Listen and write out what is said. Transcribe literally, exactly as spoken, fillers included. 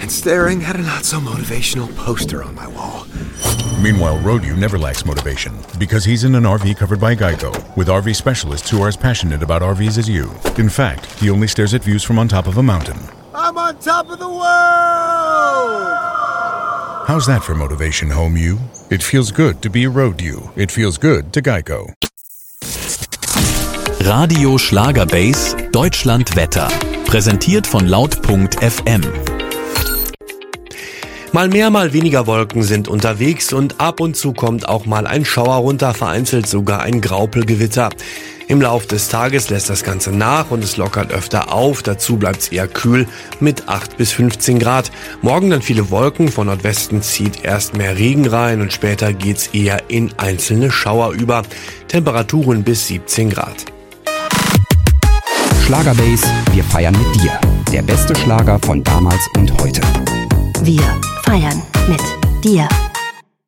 and staring at a not-so-motivational poster on my wall. Meanwhile, Road-U never lacks motivation because he's in an R V covered by Geico with R V specialists who are as passionate about R Vs as you. In fact, he only stares at views from on top of a mountain. I'm on top of the world! How's that for motivation, Home U? It feels good to be Road-U. It feels good to Geico. Radio Schlagerbase Deutschland Wetter. Präsentiert von laut punkt f m. Mal mehr, mal weniger Wolken sind unterwegs und ab und zu kommt auch mal ein Schauer runter, vereinzelt sogar ein Graupelgewitter. Im Lauf des Tages lässt das Ganze nach und es lockert öfter auf. Dazu bleibt es eher kühl mit acht bis fünfzehn Grad. Morgen dann viele Wolken, von Nordwesten zieht erst mehr Regen rein und später geht's eher in einzelne Schauer über. Temperaturen bis siebzehn Grad. Schlagerbase, wir feiern mit dir. Der beste Schlager von damals und heute. Wir feiern mit dir.